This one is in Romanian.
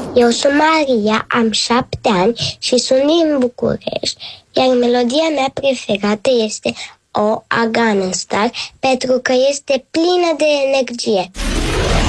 Eu sunt Maria, am 7 ani și sunt din București, iar melodia mea preferată este O A Gangnam Style, pentru că este plină de energie.